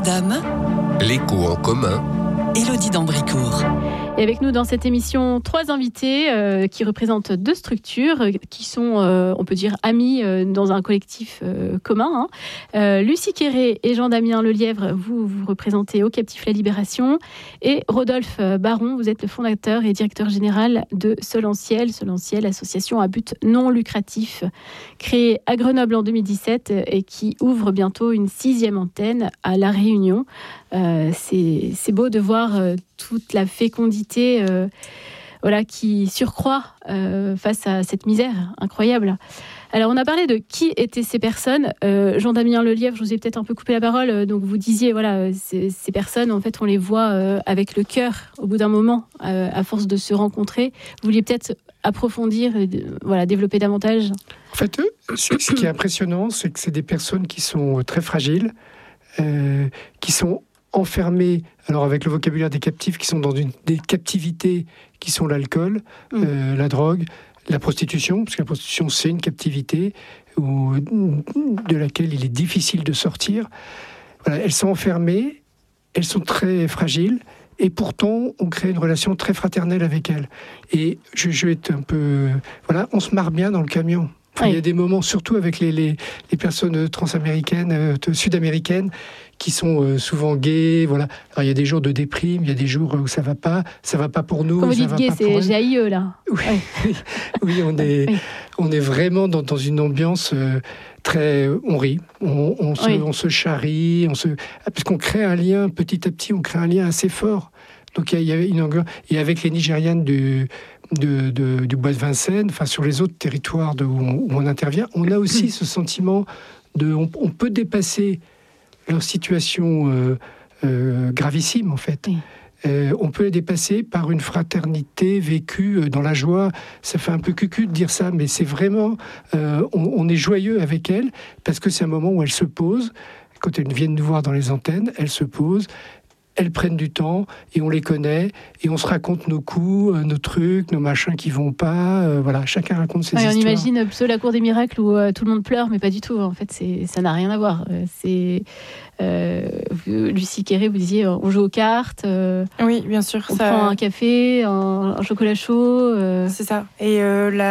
Notre-Dame, L'écho en commun, Élodie d'Ambricourt. Et avec nous dans cette émission, 3 invités qui représentent 2 structures qui sont, on peut dire, amis dans un collectif commun. Lucie Quéré et Jean-Damien Lelièvre, vous représentez Au Captif la Libération. Et Rodolphe Baron, vous êtes le fondateur et directeur général de Solanciel, association à but non lucratif, créée à Grenoble en 2017 et qui ouvre bientôt une 6e antenne à La Réunion. C'est beau de voir toute la fécondité qui surcroît face à cette misère incroyable. Alors, on a parlé de qui étaient ces personnes. Jean-Damien Lelièvre, je vous ai peut-être un peu coupé la parole. Donc, vous disiez, ces personnes, en fait, on les voit avec le cœur au bout d'un moment, à force de se rencontrer. Vous vouliez peut-être approfondir, développer davantage. En fait, ce qui est impressionnant, c'est que c'est des personnes qui sont très fragiles, qui sont enfermés, alors avec le vocabulaire des captifs, qui sont dans des captivités qui sont l'alcool, la drogue, la prostitution, parce que la prostitution c'est une captivité de laquelle il est difficile de sortir. Voilà, elles sont enfermées, elles sont très fragiles, et pourtant on crée une relation très fraternelle avec elles. Et je vais être un peu... on se marre bien dans le camion. Il y a des moments, surtout avec les personnes transaméricaines, sud-américaines, qui sont souvent gays. Voilà. Alors, il y a des jours de déprime, il y a des jours où ça va pas pour nous. Quand vous dites gay, c'est GAIE, là. Oui, on est vraiment dans une ambiance très... On rit, on se charrie, parce qu'on crée un lien, petit à petit, on crée un lien assez fort. Donc, il y a une ambiance... Et avec les Nigérianes du Bois de Vincennes, sur les autres territoires où on intervient, on a aussi ce sentiment on peut dépasser leur situation gravissime, en fait. On peut les dépasser par une fraternité vécue dans la joie. Ça fait un peu cucu de dire ça, mais c'est vraiment... on est joyeux avec elles, parce que c'est un moment où elles se posent. Quand elles viennent nous voir dans les antennes, elles se posent. Elles prennent du temps et on les connaît et on se raconte nos coups, nos trucs, nos machins qui vont pas. Chacun raconte ses histoires. On imagine la cour des miracles où tout le monde pleure, mais pas du tout. En fait, ça n'a rien à voir. Lucie Quéré, vous disiez, on joue aux cartes. Oui, bien sûr. On prend un café, un chocolat chaud. C'est ça. Et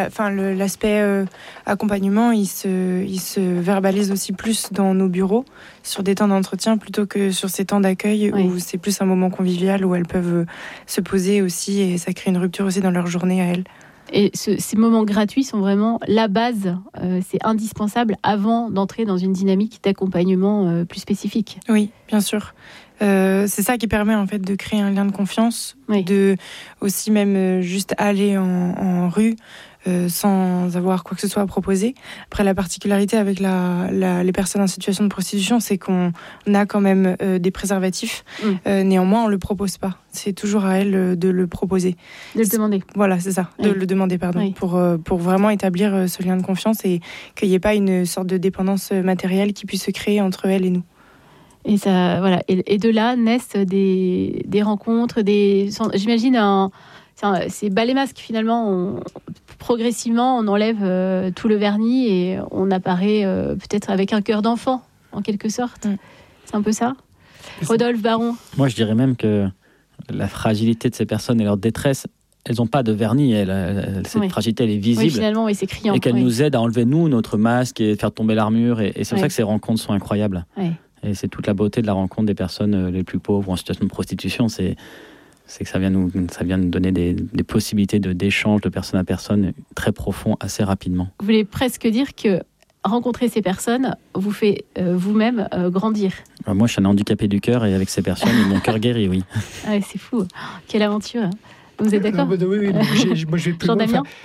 l'aspect accompagnement, il se verbalise aussi plus dans nos bureaux, sur des temps d'entretien, plutôt que sur ces temps d'accueil où c'est plus un moment convivial, où elles peuvent se poser aussi, et ça crée une rupture aussi dans leur journée à elles. Et ces moments gratuits sont vraiment la base, c'est indispensable avant d'entrer dans une dynamique d'accompagnement plus spécifique. Oui, bien sûr. C'est ça qui permet en fait de créer un lien de confiance, de aussi même juste aller en rue sans avoir quoi que ce soit à proposer. Après, la particularité avec les personnes en situation de prostitution, c'est qu'on a quand même des préservatifs. Néanmoins, on le propose pas. C'est toujours à elles de le proposer. De le demander. Voilà, c'est ça. De le demander, pardon. Oui. Pour vraiment établir ce lien de confiance et qu'il n'y ait pas une sorte de dépendance matérielle qui puisse se créer entre elles et nous. Et ça, et de là naissent des rencontres, j'imagine c'est bas les masques finalement. Progressivement, on enlève tout le vernis et on apparaît peut-être avec un cœur d'enfant, en quelque sorte. C'est un peu ça. Rodolphe Baron. Moi, je dirais même que la fragilité de ces personnes et leur détresse, elles n'ont pas de vernis. Cette fragilité, elle est visible. Oui, finalement, c'est criant. Et qu'elle nous aide à enlever, notre masque et faire tomber l'armure. Et c'est pour ça que ces rencontres sont incroyables. Et c'est toute la beauté de la rencontre des personnes les plus pauvres ou en situation de prostitution. C'est que ça vient nous donner des possibilités d'échange de personne à personne très profond, assez rapidement. Vous voulez presque dire que rencontrer ces personnes vous fait vous-même grandir. Moi, je suis un handicapé du cœur et avec ces personnes, mon cœur guérit, oui. C'est fou. Quelle aventure. Vous êtes d'accord ? Oui. Moi, je vais plus loin.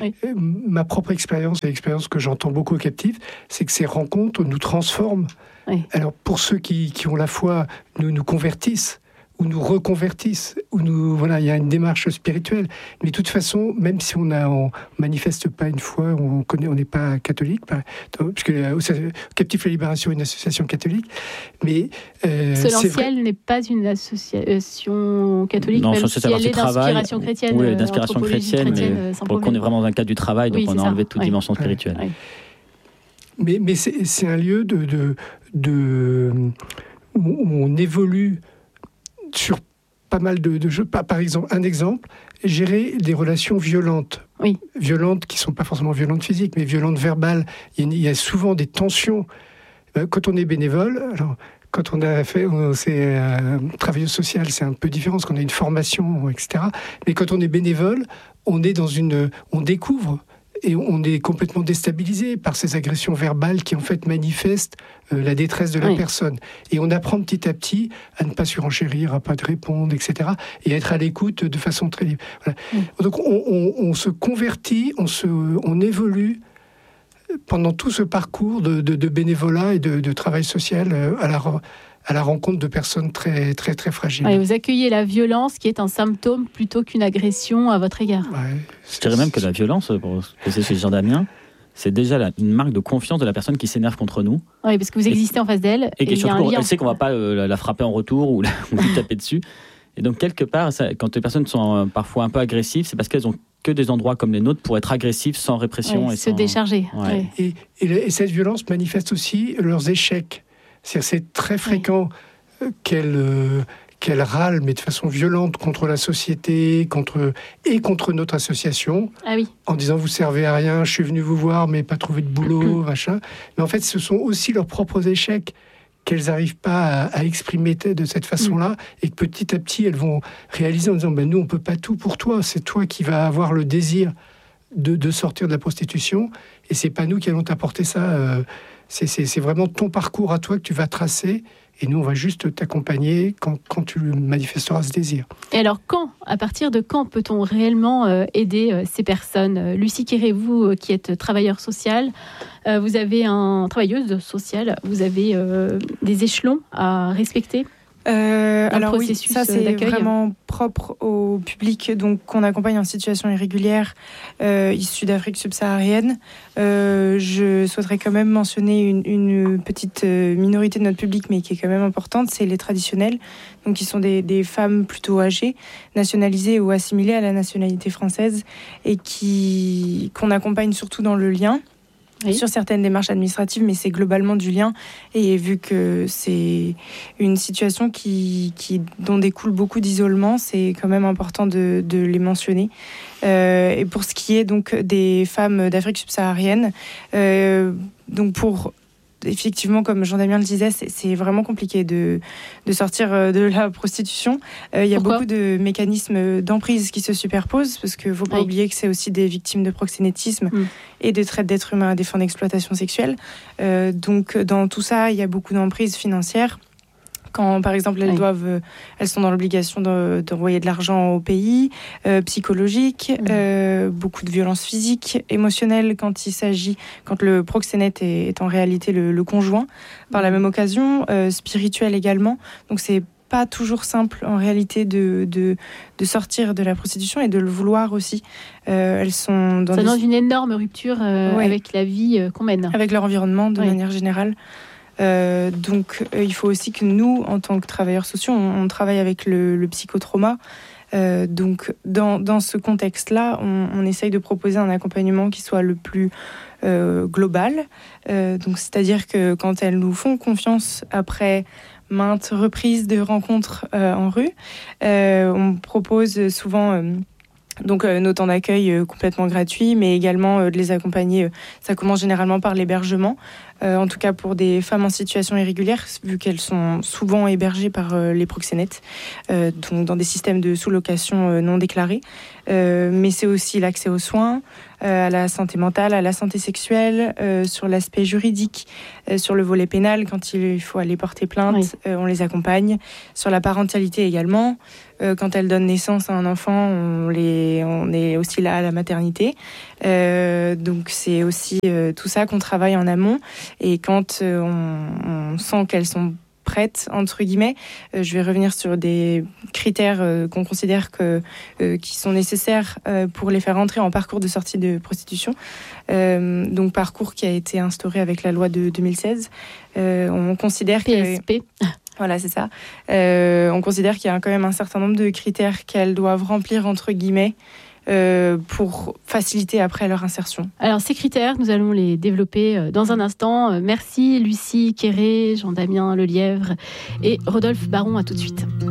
Ma propre expérience, l'expérience que j'entends beaucoup au captif, c'est que ces rencontres nous transforment. Alors, pour ceux qui ont la foi, nous convertissent, ou nous reconvertissent, il y a une démarche spirituelle. Mais de toute façon, même si on manifeste pas une foi, on n'est pas catholique, puisque Captif la Libération est une association catholique, mais Solanciel n'est pas une association catholique, même si elle est d'inspiration chrétienne. Oui, d'inspiration chrétienne, mais pour qu'on est vraiment dans le cadre du travail, donc on a enlevé toute dimension spirituelle. Mais c'est un lieu où où on évolue sur pas mal de jeux. Par exemple, un exemple, gérer des relations violentes. Oui. Violentes qui ne sont pas forcément violentes physiques, mais violentes verbales. Il y a souvent des tensions. Quand on est bénévole, alors, quand on a fait travailleuse sociale, c'est un peu différent, parce qu'on a une formation, etc. Mais quand on est bénévole, on découvre et on est complètement déstabilisé par ces agressions verbales qui en fait manifestent la détresse de la personne. Et on apprend petit à petit à ne pas surenchérir, à pas te répondre, etc. Et à être à l'écoute de façon très libre. Voilà. Donc on se convertit, on évolue pendant tout ce parcours de bénévolat et de travail social à la rencontre de personnes très, très, très fragiles. Ouais, vous accueillez la violence qui est un symptôme plutôt qu'une agression à votre égard. Ouais, je dirais même que la violence, pour ce que c'est chez Jean Damien, c'est déjà une marque de confiance de la personne qui s'énerve contre nous. Oui, parce que vous existez en face d'elle. Et surtout, elle sait qu'on ne va pas la frapper en retour ou lui taper dessus. Et donc, quelque part, quand les personnes sont parfois un peu agressives, c'est parce qu'elles ont que des endroits comme les nôtres pour être agressives sans répression. Et se décharger. Ouais. Et cette violence manifeste aussi leurs échecs. C'est très fréquent qu'elles râlent, mais de façon violente, contre la société, contre notre association, en disant « vous servez à rien, je suis venu vous voir, mais pas trouvé de boulot, machin ». Mais en fait, ce sont aussi leurs propres échecs qu'elles n'arrivent pas à exprimer de cette façon-là, et que petit à petit, elles vont réaliser en disant « nous, on ne peut pas tout pour toi, c'est toi qui vas avoir le désir de sortir de la prostitution, et c'est pas nous qui allons t'apporter ça. C'est vraiment ton parcours à toi que tu vas tracer, et nous, on va juste t'accompagner quand tu manifesteras ce désir. » Et alors, à partir de quand peut-on réellement aider ces personnes ? Lucie Quéré, vous qui êtes travailleur social, vous avez travailleuse sociale, vous avez des échelons à respecter ? Alors oui, ça c'est vraiment propre au public qu'on accompagne en situation irrégulière issu d'Afrique subsaharienne. Je souhaiterais quand même mentionner une petite minorité de notre public, mais qui est quand même importante, c'est les traditionnels, donc qui sont des femmes plutôt âgées, nationalisées ou assimilées à la nationalité française, et qu'on accompagne surtout dans le lien. Sur certaines démarches administratives, mais c'est globalement du lien. Et vu que c'est une situation dont découle beaucoup d'isolement, c'est quand même important de les mentionner. Et pour ce qui est donc des femmes d'Afrique subsaharienne, effectivement, comme Jean Damien le disait, c'est vraiment compliqué de sortir de la prostitution. Il y a beaucoup de mécanismes d'emprise qui se superposent, parce qu'il ne faut pas oublier que c'est aussi des victimes de proxénétisme et de traite d'êtres humains à des fins d'exploitation sexuelle. Donc, dans tout ça, il y a beaucoup d'emprise financière. Quand, par exemple, elles sont dans l'obligation d'envoyer de l'argent au pays, psychologique, beaucoup de violences physiques, émotionnelles quand le proxénète est en réalité le conjoint, par la même occasion, spirituelle également. Donc c'est pas toujours simple en réalité de sortir de la prostitution et de le vouloir aussi. Elles sont dans une énorme rupture avec la vie qu'on mène. Avec leur environnement de manière générale. Donc il faut aussi que nous, en tant que travailleurs sociaux, on travaille avec le psychotrauma. Donc dans ce contexte-là, on essaye de proposer un accompagnement qui soit le plus global. Donc c'est-à-dire que quand elles nous font confiance après maintes reprises de rencontres en rue, on propose souvent nos temps d'accueil complètement gratuits, mais également de les accompagner. Ça commence généralement par l'hébergement, en tout cas pour des femmes en situation irrégulière, vu qu'elles sont souvent hébergées par les proxénètes, donc dans des systèmes de sous-location non déclarés. Mais c'est aussi l'accès aux soins, à la santé mentale, à la santé sexuelle, sur l'aspect juridique, sur le volet pénal, quand il faut aller porter plainte, on les accompagne. Sur la parentalité également, quand elles donnent naissance à un enfant, on est aussi là à la maternité. Donc c'est aussi tout ça qu'on travaille en amont. Et quand on sent qu'elles sont prêtes, entre guillemets, je vais revenir sur des critères qu'on considère qui sont nécessaires pour les faire entrer en parcours de sortie de prostitution. Donc parcours qui a été instauré avec la loi de 2016. On considère PSP. Voilà, c'est ça. On considère qu'il y a quand même un certain nombre de critères qu'elles doivent remplir, entre guillemets, pour faciliter après leur insertion. Alors ces critères, nous allons les développer dans un instant. Merci Lucie Quéré, Jean-Damien Lelièvre et Rodolphe Baron, à tout de suite.